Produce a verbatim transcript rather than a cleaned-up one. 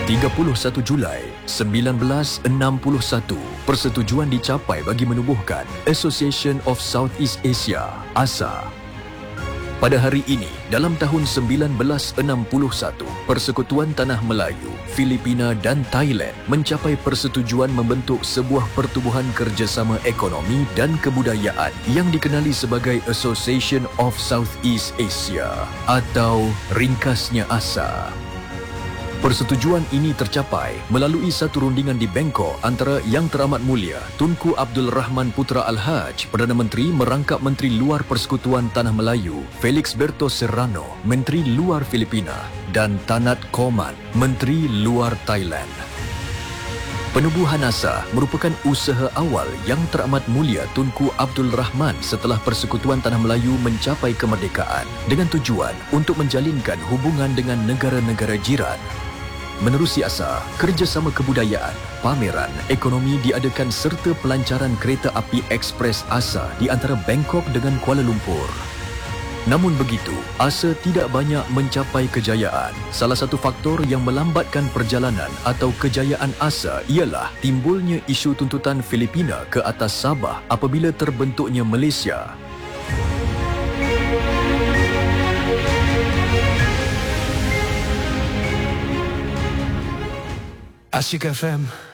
tiga puluh satu Julai sembilan belas enam puluh satu, persetujuan dicapai bagi menubuhkan Association of Southeast Asia (A S A). Pada hari ini, dalam tahun sembilan belas enam puluh satu, Persekutuan Tanah Melayu, Filipina dan Thailand mencapai persetujuan membentuk sebuah pertubuhan kerjasama ekonomi dan kebudayaan yang dikenali sebagai Association of Southeast Asia atau ringkasnya A S A. Persetujuan ini tercapai melalui satu rundingan di Bangkok antara Yang Teramat Mulia Tunku Abdul Rahman Putra Al-Haj, Perdana Menteri merangkap Menteri Luar Persekutuan Tanah Melayu, Felix Berto Serrano, Menteri Luar Filipina, dan Tanat Koman, Menteri Luar Thailand. Penubuhan A S A merupakan usaha awal Yang Teramat Mulia Tunku Abdul Rahman setelah Persekutuan Tanah Melayu mencapai kemerdekaan dengan tujuan untuk menjalinkan hubungan dengan negara-negara jiran. Menerusi A S A, kerjasama kebudayaan, pameran, ekonomi diadakan serta pelancaran kereta api ekspres A S A di antara Bangkok dengan Kuala Lumpur. Namun begitu, A S A tidak banyak mencapai kejayaan. Salah satu faktor yang melambatkan perjalanan atau kejayaan A S A ialah timbulnya isu tuntutan Filipina ke atas Sabah apabila terbentuknya Malaysia. Asyik F M